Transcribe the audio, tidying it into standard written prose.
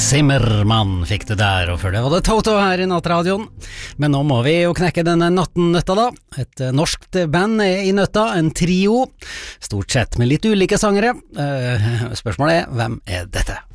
Zimmermann fikk det der, og før det var det Toto her i Nattradioen. Men nå må vi jo knekke denne nattennøtta da. Et norskt band er i nøtta, en trio, stort sett med litt ulike sangere. Spørsmålet er, hvem er dette?